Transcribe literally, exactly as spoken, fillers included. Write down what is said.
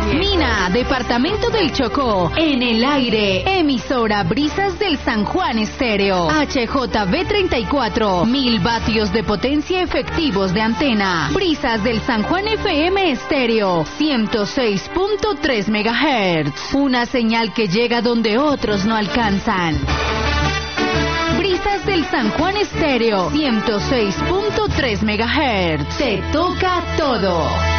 Mina, departamento del Chocó, en el aire, emisora Brisas del San Juan Estéreo, H J B treinta y cuatro, mil vatios de potencia efectivos de antena, Brisas del San Juan F M Estéreo, ciento seis punto tres megahertz, una señal que llega donde otros no alcanzan. Brisas del San Juan Estéreo, ciento seis punto tres megahertz, te toca todo.